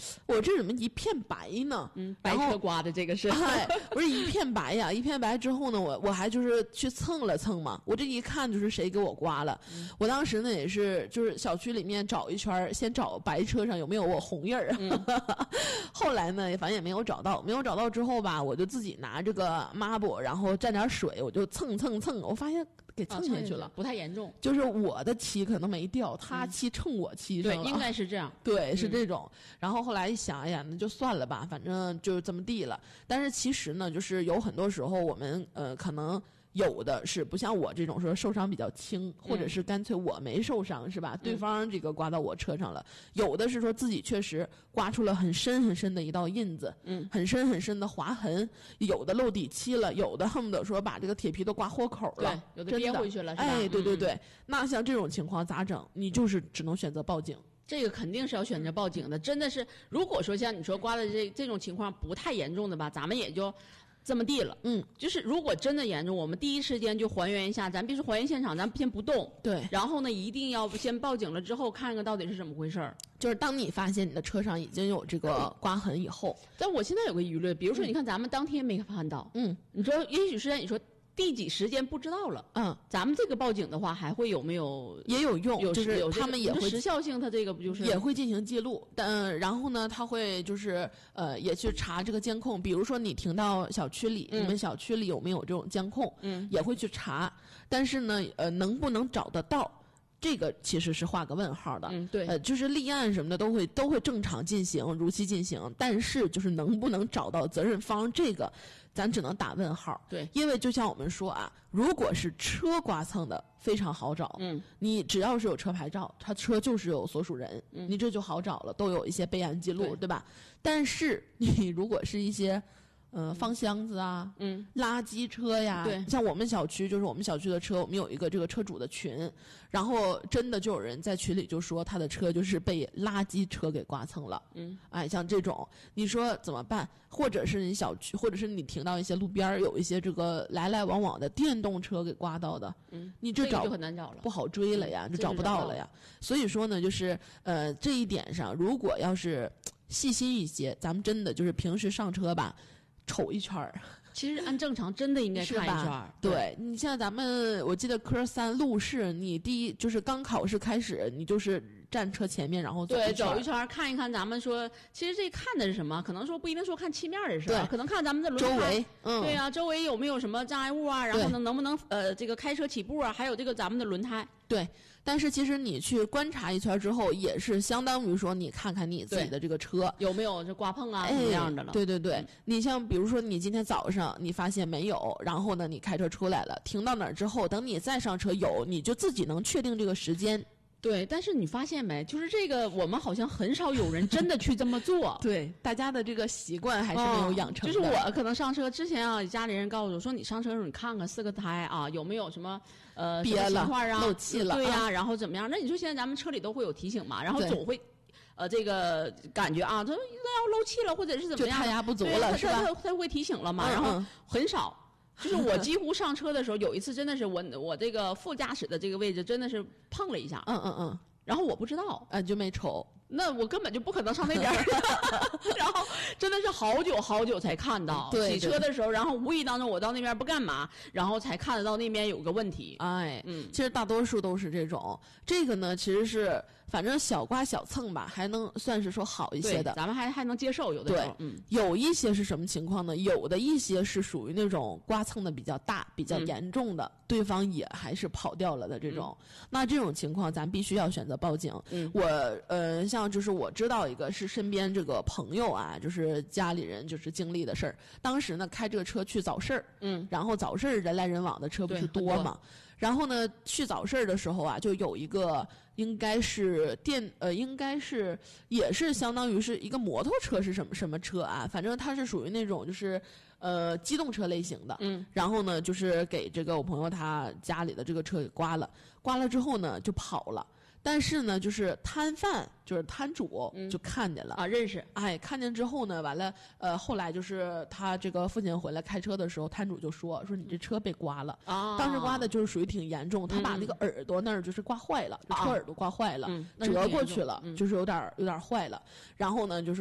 我这怎么一片白呢？ 白车刮的这个是， 不是一片白呀，一片白之后呢，我还就是去蹭了蹭嘛，我这一看就是谁给我刮了。我当时呢也是就是小区里面找一圈，先找白车上有没有我红印儿。后来呢，反正也没有找到，没有找到之后吧，我就自己拿这个抹布，然后蘸点水，我就蹭，我发现给蹭下去了， 不太严重。 就是我的漆可能没掉，他漆蹭我漆上了。 对，应该是这样。 对，是这种。然后后来一想，哎呀，那就算了吧，反正就是这么地了。但是其实呢，就是有很多时候我们可能。有的是不像我这种说受伤比较轻，或者是干脆我没受伤，是吧？对方这个刮到我车上了。有的是说自己确实刮出了很深很深的一道印子，很深很深的划痕。有的漏底漆了，有的恨不得说把这个铁皮都刮豁口了， 对，有的憋回去了，是吧？ 哎，对。那像这种情况咋整？你就是只能选择报警。 这个肯定是要选择报警的，真的是。如果说像你说刮的这种情况不太严重的吧，咱们也就。这么地了，就是如果真的严重，我们第一时间就还原一下，咱必须还原现场，咱先不动， 对， 然后呢，一定要先报警了之后，看看到底是怎么回事儿。 就是当你发现你的车上已经有这个刮痕以后， 但我现在有个疑虑，比如说，你看咱们当天没看到，你说也许是你说第几时间不知道了，咱们这个报警的话，还会有没有也有用，就是他们也会时效性，它这个不就是也会进行记录，然后呢，他会就是也去查这个监控，比如说你停到小区里，你们小区里有没有这种监控，也会去查，但是呢，能不能找得到？这个其实是画个问号的， 对， 就是立案什么的都会正常进行，如期进行，但是就是能不能找到责任方，这个咱只能打问号。 对， 因为就像我们说啊，如果是车刮蹭的，非常好找，你只要是有车牌照，他车就是有所属人，你这就好找了，都有一些备案记录，对吧？但是你如果是一些。放箱子啊，垃圾车呀， 对， 像我们小区就是我们小区的车，我们有一个这个车主的群，然后真的就有人在群里就说他的车就是被垃圾车给刮蹭了，哎，像这种你说怎么办？或者是你小区，或者是你停到一些路边有一些这个来来往往的电动车给刮到的，你这就很难找了， 不好追了呀，就找不到了呀。所以说呢，就是这一点上，如果要是细心一些，咱们真的就是平时上车吧。瞅一圈儿， 其实按正常真的应该看一圈儿。 对，你像咱们，我记得科3路试，你第一就是刚考试开始，你就是站车前面，然后走一圈看一看。咱们说，其实这看的是什么？可能说不一定说看漆面的事儿，可能看咱们的轮胎周围， 对呀，周围有没有什么障碍物啊？然后能不能这个开车起步啊？还有这个咱们的轮胎。 对，但是其实你去观察一圈之后，也是相当于说你看看你自己的这个车有没有这刮碰啊什么样的了。 对，你像比如说你今天早上你发现没有，然后呢你开车出来了，停到哪儿之后，等你再上车有，你就自己能确定这个时间。 对，但是你发现没，就是这个我们好像很少有人真的去这么做。 对，大家的这个习惯还是没有养成的。 就是我可能上车之前啊，家里人告诉我说，你上车的时候你看看4个胎啊有没有什么憋了、漏气了，对呀，然后怎么样？那你说现在咱们车里都会有提醒嘛，然后总会。这个感觉啊，他要漏气了，或者是怎么样， 就胎压不足了，是吧？ 他会提醒了嘛，然后很少。就是我几乎上车的时候，有一次真的是我这个副驾驶的这个位置真的是碰了一下，然后我不知道， 你就没瞅。 那我根本就不可能上那边然后真的是好久才看到。 对， 洗车的时候，然后无意当中我到那边不干嘛，然后才看得到那边有个问题。 其实大多数都是这种。这个呢，其实是反正小刮小蹭吧，还能算是说好一些的。 咱们还能接受，有的时候。 有一些是什么情况呢？有的一些是属于那种刮蹭的比较大、比较严重的，对方也还是跑掉了的这种。那这种情况，咱必须要选择报警。像就是我知道一个是身边这个朋友啊，就是家里人就是经历的事儿。当时呢开这个车去早市儿，然后早市儿人来人往的车不是多嘛，然后呢去早市儿的时候啊，就有一个应该是也是相当于是一个摩托车是什么车啊，反正它是属于那种就是机动车类型的，然后呢就是给这个我朋友他家里的这个车给刮了之后呢就跑了。但是呢，就是摊贩，就是摊主就看见了啊，认识。 看见之后呢，完了，后来就是他这个父亲回来开车的时候，摊主就说你这车被刮了啊，当时刮的就是属于挺严重，他把那个耳朵那儿就是刮坏了，就车耳朵刮坏了，折过去了，就是有点坏了。然后呢，就是